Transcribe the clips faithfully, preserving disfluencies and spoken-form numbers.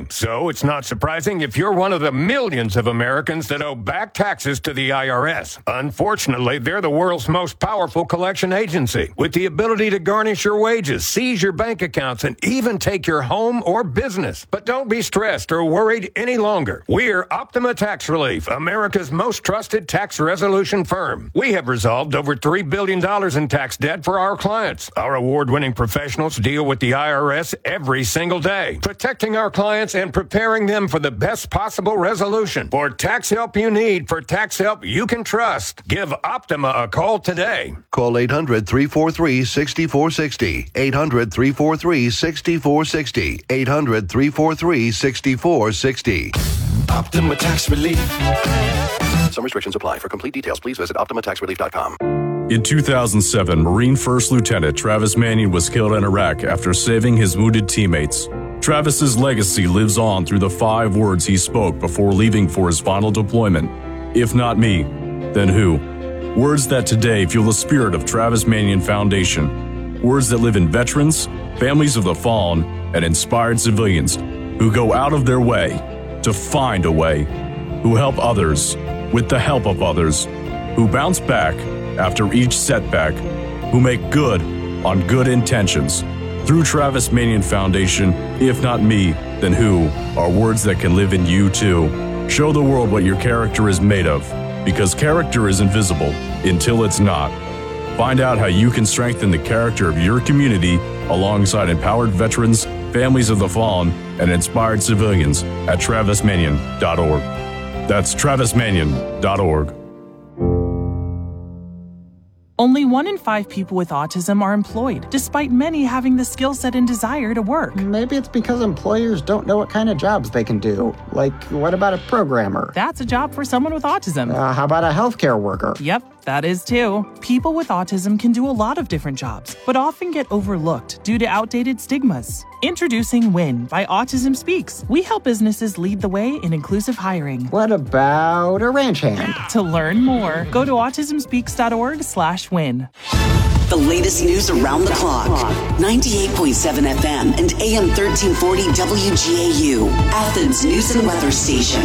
today. So it's not surprising if you're one of the millions of Americans that owe back taxes to the I R S. Unfortunately, they're the world's most powerful collection agency, with the ability to garnish your wages, seize your bank accounts, and even take your home or business. But don't be stressed or worried any longer. We're Optima Tax Relief, America's most trusted tax resolution firm. We have resolved over three billion dollars in tax debt for our clients. Our award-winning professionals deal with the I R S every single day, protecting our clients and preparing them for the best possible resolution. For tax help you need, for tax help you can trust, give Optima a call today. Call eight hundred, three four three, six four six zero. eight hundred, three four three, six four six zero. eight hundred, three four three, six four six zero. Optima Tax Relief. Some restrictions apply. For complete details, please visit optima tax relief dot com. In two thousand seven, Marine First Lieutenant Travis Manion was killed in Iraq after saving his wounded teammates. Travis's legacy lives on through the five words he spoke before leaving for his final deployment. If not me, then who? Words that today fuel the spirit of Travis Manion Foundation. Words that live in veterans, families of the fallen, and inspired civilians who go out of their way to find a way, who help others with the help of others, who bounce back after each setback, who make good on good intentions. Through Travis Manion Foundation, if not me, then who, are words that can live in you too. Show the world what your character is made of, because character is invisible until it's not. Find out how you can strengthen the character of your community alongside empowered veterans, families of the fallen, and inspired civilians at travis manion dot org. That's travis manion dot org. Only one in five people with autism are employed, despite many having the skill set and desire to work. Maybe it's because employers don't know what kind of jobs they can do. Like, what about a programmer? That's a job for someone with autism. Uh, how about a healthcare worker? Yep, that is too. People with autism can do a lot of different jobs, but often get overlooked due to outdated stigmas. Introducing WIN by Autism Speaks. We help businesses lead the way in inclusive hiring. What about a ranch hand? To learn more, go to autism speaks dot org slash win. The latest news around the clock. ninety-eight point seven F M and A M thirteen forty W G A U. Athens News and Weather Station.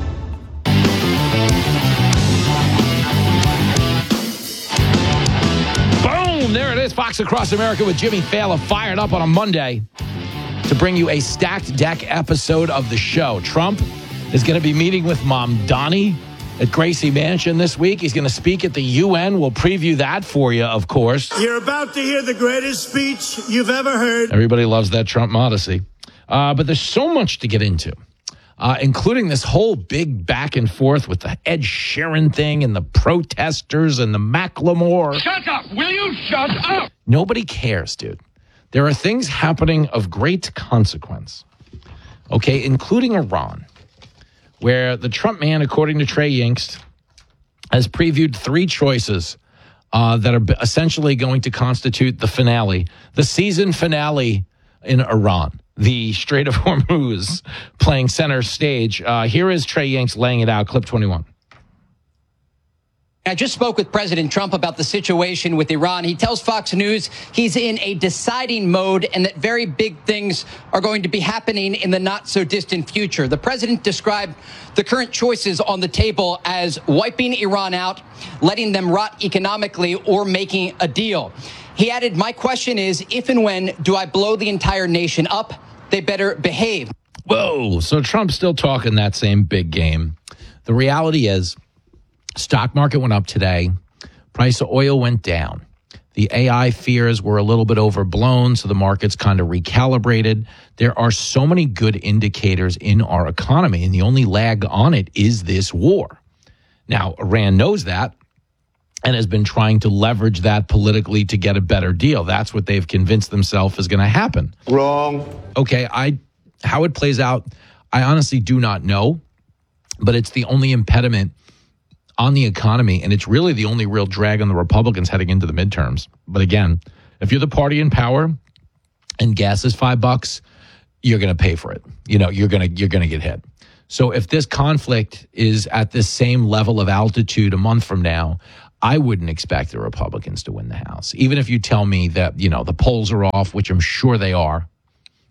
Boom! There it is. Fox Across America with Jimmy Fallon fired up on a Monday to bring you a stacked deck episode of the show. Trump is going to be meeting with Mom Donnie at Gracie Mansion this week. He's going to speak at the U N. We'll preview that for you, of course. You're about to hear the greatest speech you've ever heard. Everybody loves that Trump modesty. Uh, but there's so much to get into, uh, including this whole big back and forth with the Ed Sheeran thing and the protesters and the Macklemore. Shut up! Will you shut up? Nobody cares, dude. There are things happening of great consequence, okay, including Iran, where the Trump man, according to Trey Yingst, has previewed three choices uh, that are essentially going to constitute the finale, the season finale in Iran. The Strait of Hormuz playing center stage. Uh, here is Trey Yingst laying it out, clip twenty-one. I just spoke with President Trump about the situation with Iran. He tells Fox News he's in a deciding mode and that very big things are going to be happening in the not so distant future. The president described the current choices on the table as wiping Iran out, letting them rot economically, or making a deal. He added, my question is, if and when do I blow the entire nation up? They better behave. Whoa. So Trump's still talking that same big game. The reality is, stock market went up today. Price of oil went down. The A I fears were a little bit overblown, so the market's kind of recalibrated. There are so many good indicators in our economy, and the only lag on it is this war. Now, Iran knows that and has been trying to leverage that politically to get a better deal. That's what they've convinced themselves is going to happen. Wrong. Okay, I how it plays out, I honestly do not know, but it's the only impediment on the economy, and it's really the only real drag on the Republicans heading into the midterms. But again, if you're the party in power and gas is five bucks, you're going to pay for it. You know, you're going to you're going to get hit. So if this conflict is at the same level of altitude a month from now, I wouldn't expect the Republicans to win the House. Even if you tell me that, you know, the polls are off, which I'm sure they are,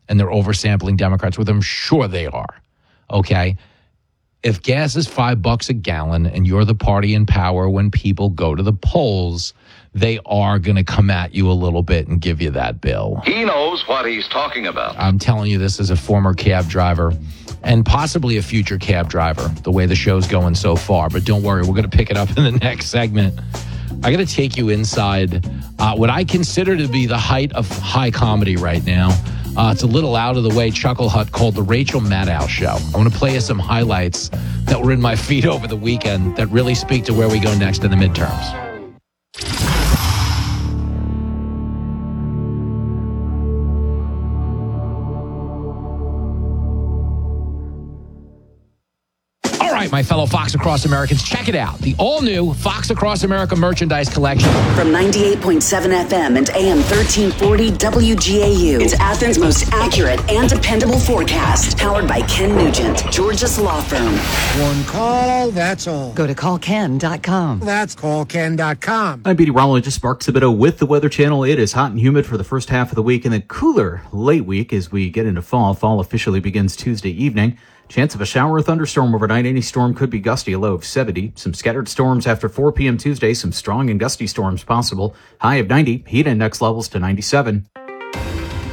and they're oversampling Democrats with them. Sure they are. Okay. If gas is five bucks a gallon and you're the party in power when people go to the polls, they are going to come at you a little bit and give you that bill. He knows what he's talking about. I'm telling you this as a former cab driver and possibly a future cab driver, the way the show's going so far. But don't worry, we're going to pick it up in the next segment. I got to take you inside uh, what I consider to be the height of high comedy right now. Uh, it's a little out of the way Chuckle Hut called The Rachel Maddow Show. I want to play you some highlights that were in my feed over the weekend that really speak to where we go next in the midterms. All right, my fellow Fox Across Americans, check it out. The all-new Fox Across America merchandise collection. From ninety-eight point seven F M and A M thirteen forty W G A U. It's Athens' most accurate and dependable forecast. Powered by Ken Nugent, Georgia's law firm. One call, that's all. Go to call ken dot com. That's call ken dot com. I'm meteorologist Mark Sabido with the Weather Channel. It is hot and humid for the first half of the week and then cooler late week as we get into fall. Fall officially begins Tuesday evening. Chance of a shower or thunderstorm overnight. Any storm could be gusty, a low of seventy. Some scattered storms after four p.m. Tuesday. Some strong and gusty storms possible. High of ninety. Heat index levels to ninety-seven.